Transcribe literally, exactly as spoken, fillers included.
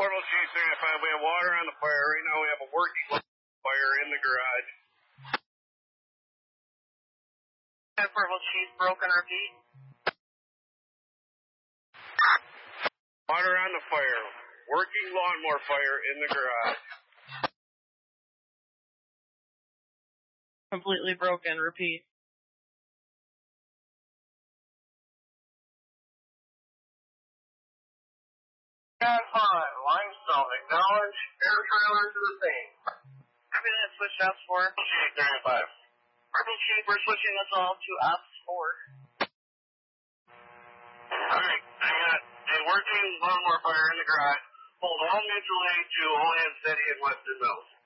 Portable G thirty-five, we have water on the fire. Right now we have a working fire in the garage. Portable Chief, broken, repeat. Water on the fire. Working lawnmower fire in the garage. Completely broken, repeat. Got five, limestone, acknowledge, air trailer to the scene. Copy that, switch to S four. G thirty-five. Purple Chief, we're switching this all to S four. Alright, I got a working lawnmower fire in the garage. Hold all mutual aid to all hands steady and Western Mills.